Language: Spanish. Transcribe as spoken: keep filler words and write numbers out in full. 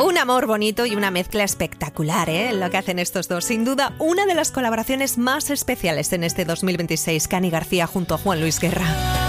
Un amor bonito y una mezcla espectacular, ¿eh? Lo que hacen estos dos. Sin duda, una de las colaboraciones más especiales en este dos mil veintiséis. Cani García junto a Juan Luis Guerra.